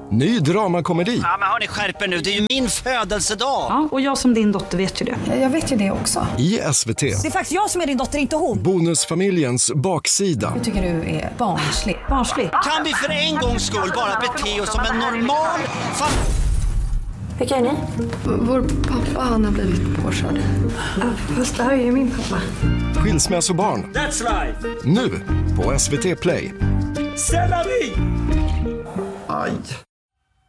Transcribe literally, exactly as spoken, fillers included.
Ny dramakomedi. Ja, men hörni, skärper nu. Det är ju min födelsedag. Ja, och jag som din dotter vet ju det. Jag vet ju det också. I S V T. Det är faktiskt jag som är din dotter, inte hon. Bonusfamiljens baksida. Jag tycker du är barnslig. Barnslig. Kan vi för en gångs skull bara bete oss som en normal familj? Vilka är ni? Vår pappa, han har blivit påkörd. Fast det här är ju min pappa. Skilsmässobarn. That's life. Nu på S V T Play. Selleri! Aj.